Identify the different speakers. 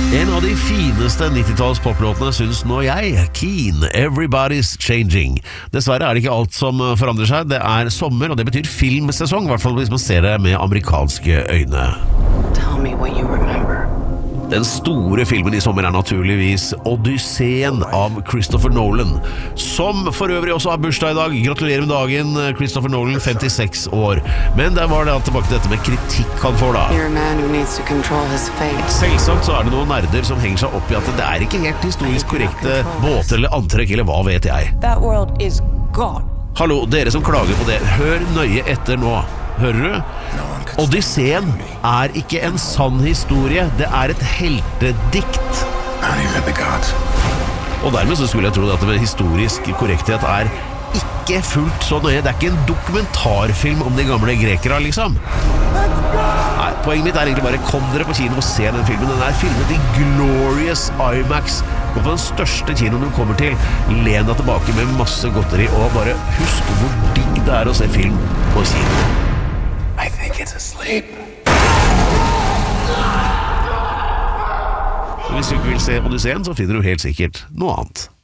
Speaker 1: En av de fineste 90-talls poplåtene synes nå jeg, Keen, Everybody's Changing. Dessverre er det ikke alt som forandrer seg. Det er sommer, og det betyr filmsesong, I hvert fall hvis man ser det med amerikanske øyne.
Speaker 2: Tell me what you remember.
Speaker 1: Den store filmen I sommer er naturligvis Odysseen av Christopher Nolan, som for øvrig også har bursdag I dag. Gratulerer med dagen, Christopher Nolan, 56 år. Men der var det tilbake til dette med kritikk han får da.
Speaker 2: You're a man who needs to control his fate.
Speaker 1: Selvsagt så det noen nerder som henger seg opp I at det ikke helt historisk korrekte båter eller antrekk, eller hva vet jeg.
Speaker 2: That world is gone.
Speaker 1: Hallo, dere som klager på det, hør nøye etter nå. Hører du? Odysseen ikke en sann historie, det et heltedikt. Og dermed så skulle jeg tro at med historisk korrekthet ikke fullt så nøye. Det ikke en dokumentarfilm om de gamle grekere, liksom. Nei, poenget mitt egentlig bare kom dere på kino og se den filmen. Den filmet I Glorious IMAX. Gå på den største kinoen du kommer til. Len deg tilbake med masse godteri, og bare husk hvor digg det å se film på kino.
Speaker 3: I think it's asleep.
Speaker 1: Hvis du ikke vil se Odysseen, så finner du helt sikkert noe annet.